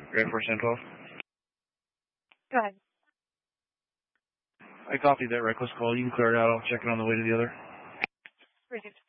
Grand Force 1012. Go ahead. I copied that reckless call. You can clear it out. I'll check it on the way to the other. Received.